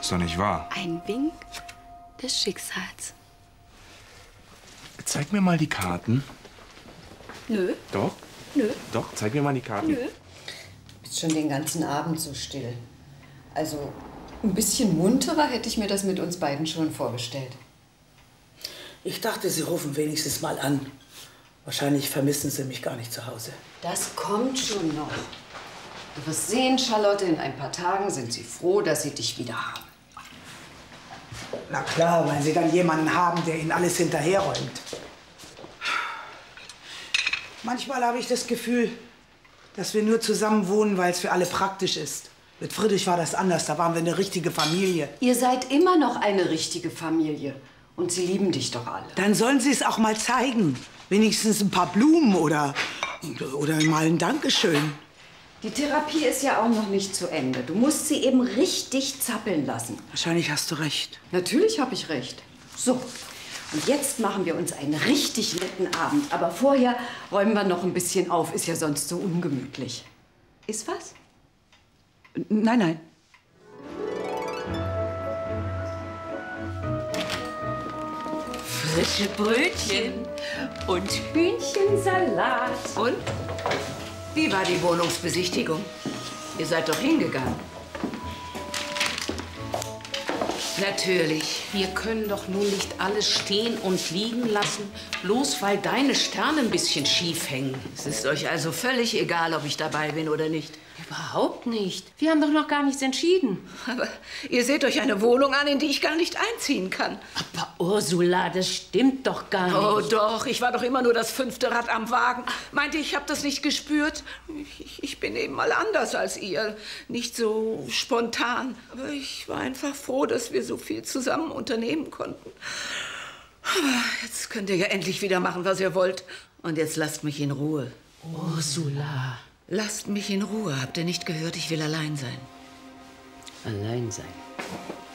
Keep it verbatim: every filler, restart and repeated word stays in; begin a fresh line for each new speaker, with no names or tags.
Ist doch nicht wahr.
Ein Wink des Schicksals.
Zeig mir mal die Karten.
Nö.
Doch?
Nö.
Doch, zeig mir mal die Karten.
Nö.
Bist schon den ganzen Abend so still. Also, ein bisschen munterer hätte ich mir das mit uns beiden schon vorgestellt.
Ich dachte, Sie rufen wenigstens mal an. Wahrscheinlich vermissen Sie mich gar nicht zu Hause.
Das kommt schon noch. Du wirst sehen, Charlotte, in ein paar Tagen sind sie froh, dass sie dich wieder haben.
Na klar, weil Sie dann jemanden haben, der Ihnen alles hinterherräumt. Manchmal habe ich das Gefühl, dass wir nur zusammen wohnen, weil es für alle praktisch ist. Mit Friedrich war das anders, da waren wir eine richtige Familie.
Ihr seid immer noch eine richtige Familie. Und sie lieben dich doch alle.
Dann sollen Sie es auch mal zeigen. Wenigstens ein paar Blumen oder, oder mal ein Dankeschön.
Die Therapie ist ja auch noch nicht zu Ende. Du musst sie eben richtig zappeln lassen.
Wahrscheinlich hast du recht.
Natürlich habe ich recht. So, und jetzt machen wir uns einen richtig netten Abend. Aber vorher räumen wir noch ein bisschen auf. Ist ja sonst so ungemütlich. Ist was?
Nein, nein.
Frische Brötchen und Hühnchensalat.
Und? Wie war die Wohnungsbesichtigung? Ihr seid doch hingegangen. Natürlich.
Wir können doch nun nicht alles stehen und liegen lassen, bloß weil deine Sterne ein bisschen schief hängen.
Es ist euch also völlig egal, ob ich dabei bin oder nicht.
Überhaupt nicht. Wir haben doch noch gar nichts entschieden.
Aber ihr seht euch eine Wohnung an, in die ich gar nicht einziehen kann.
Aber Ursula, das stimmt doch gar nicht.
Oh doch, ich war doch immer nur das fünfte Rad am Wagen. Meint ihr, ich habe das nicht gespürt? Ich, ich bin eben mal anders als ihr. Nicht so spontan. Aber ich war einfach froh, dass wir so viel zusammen unternehmen konnten. Aber jetzt könnt ihr ja endlich wieder machen, was ihr wollt. Und jetzt lasst mich in Ruhe.
Ursula.
Lasst mich in Ruhe. Habt ihr nicht gehört? Ich will allein sein.
Allein sein.